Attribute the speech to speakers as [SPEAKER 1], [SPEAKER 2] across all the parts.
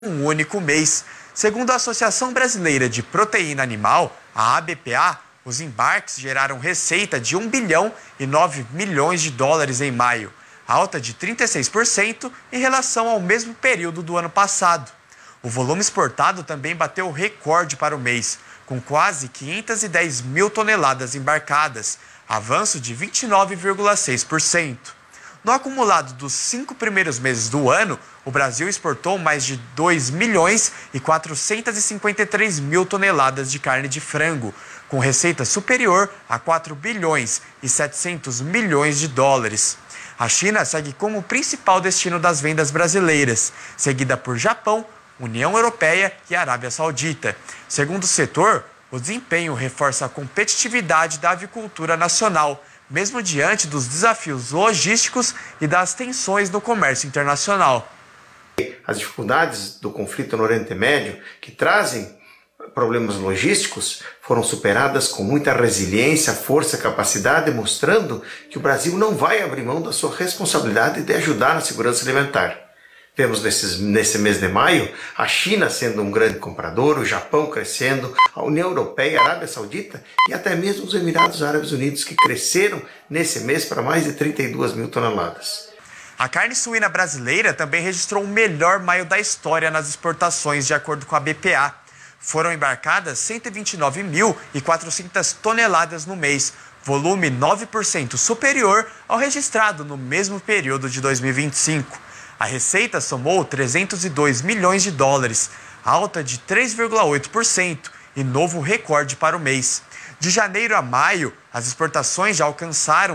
[SPEAKER 1] um único mês. Segundo a Associação Brasileira de Proteína Animal, a ABPA, os embarques geraram receita de 1 bilhão e 9 milhões de dólares em maio, alta de 36% em relação ao mesmo período do ano passado. O volume exportado também bateu o recorde para o mês, com quase 510 mil toneladas embarcadas, avanço de 29,6%. No acumulado dos 5 primeiros meses do ano, o Brasil exportou mais de 2 milhões e 453 mil toneladas de carne de frango, com receita superior a 4 bilhões e 700 milhões de dólares. A China segue como o principal destino das vendas brasileiras, seguida por Japão, União Europeia e Arábia Saudita. Segundo o setor, o desempenho reforça a competitividade da avicultura nacional, mesmo diante dos desafios logísticos e das tensões no comércio internacional.
[SPEAKER 2] As dificuldades do conflito no Oriente Médio, que trazem problemas logísticos, foram superadas com muita resiliência, força e capacidade, mostrando que o Brasil não vai abrir mão da sua responsabilidade de ajudar na segurança alimentar. Vemos nesse mês de maio a China sendo um grande comprador, o Japão crescendo, a União Europeia, a Arábia Saudita e até mesmo os Emirados Árabes Unidos, que cresceram nesse mês para mais de 32 mil toneladas.
[SPEAKER 1] A carne suína brasileira também registrou o melhor maio da história nas exportações, de acordo com a BPA. Foram embarcadas 129.400 toneladas no mês, volume 9% superior ao registrado no mesmo período de 2025. A receita somou 302 milhões de dólares, alta de 3,8% e novo recorde para o mês. De janeiro a maio, as exportações já alcançaram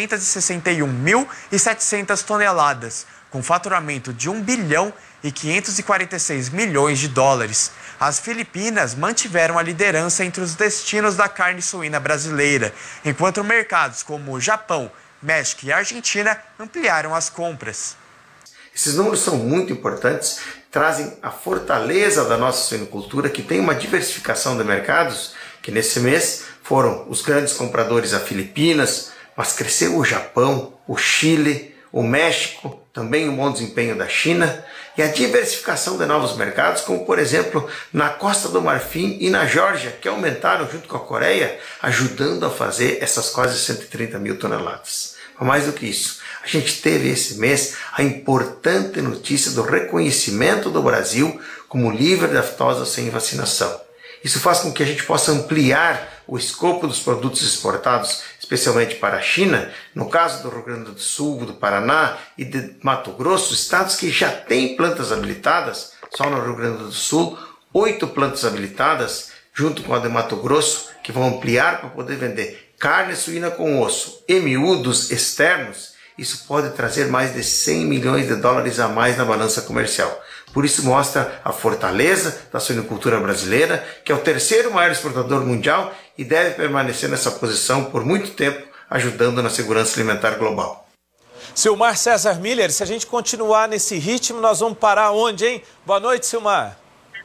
[SPEAKER 1] 661.700 toneladas, com faturamento de 1 bilhão e 546 milhões de dólares. As Filipinas mantiveram a liderança entre os destinos da carne suína brasileira, enquanto mercados como o Japão, México e Argentina ampliaram as compras.
[SPEAKER 2] Esses números são muito importantes, trazem a fortaleza da nossa suinocultura, que tem uma diversificação de mercados, que nesse mês foram os grandes compradores a Filipinas, mas cresceu o Japão, o Chile, o México, também um bom desempenho da China, e a diversificação de novos mercados, como por exemplo na Costa do Marfim e na Geórgia, que aumentaram junto com a Coreia, ajudando a fazer essas quase 130 mil toneladas. Mas mais do que isso, a gente teve esse mês a importante notícia do reconhecimento do Brasil como livre de aftosa sem vacinação. Isso faz com que a gente possa ampliar o escopo dos produtos exportados, especialmente para a China, no caso do Rio Grande do Sul, do Paraná e de Mato Grosso, estados que já têm plantas habilitadas, só no Rio Grande do Sul, 8 plantas habilitadas, junto com a de Mato Grosso, que vão ampliar para poder vender carne suína com osso e miúdos externos. Isso pode trazer mais de 100 milhões de dólares a mais na balança comercial. Por isso mostra a fortaleza da suinocultura brasileira, que é o terceiro maior exportador mundial e deve permanecer nessa posição por muito tempo, ajudando na segurança alimentar global.
[SPEAKER 3] Silmar César Miller, se a gente continuar nesse ritmo, nós vamos parar onde, hein? Boa noite, Silmar.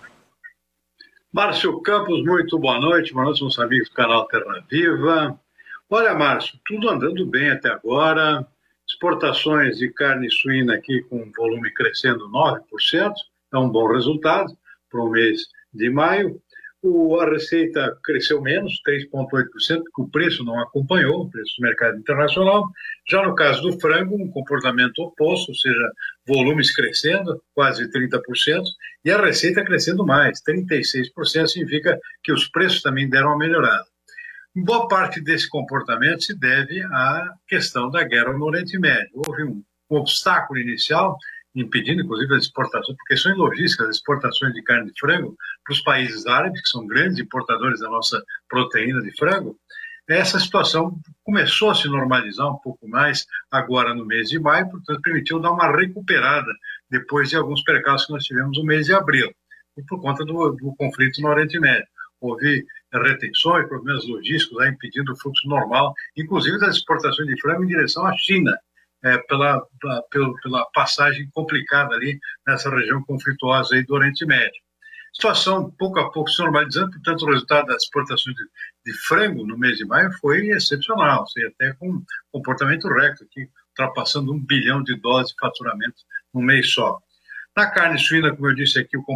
[SPEAKER 4] Márcio Campos, muito boa noite, meus amigos do canal Terra Viva. Olha, Márcio, tudo andando bem até agora. Exportações de carne suína aqui com volume crescendo 9%, é um bom resultado para o mês de maio. A receita cresceu menos, 3,8%, porque o preço não acompanhou o preço do mercado internacional. Já no caso do frango, um comportamento oposto, ou seja, volumes crescendo, quase 30%, e a receita crescendo mais, 36%, significa que os preços também deram uma melhorada. Boa parte desse comportamento se deve à questão da guerra no Oriente Médio. Houve um obstáculo inicial, impedindo inclusive as exportações, por questões logísticas, as exportações de carne de frango para os países árabes, que são grandes importadores da nossa proteína de frango. Essa situação começou a se normalizar um pouco mais agora no mês de maio, portanto permitiu dar uma recuperada depois de alguns percalços que nós tivemos no mês de abril, e por conta do conflito no Oriente Médio. Houve retenções, problemas logísticos, impedindo o fluxo normal, inclusive das exportações de frango em direção à China, pela passagem complicada ali nessa região conflituosa aí do Oriente Médio. Situação pouco a pouco se normalizando, portanto o resultado das exportações de frango no mês de maio foi excepcional, ou seja, até com comportamento recorde, aqui, ultrapassando 1 bilhão de dólares de faturamento no mês só. Na carne suína, como eu disse aqui, o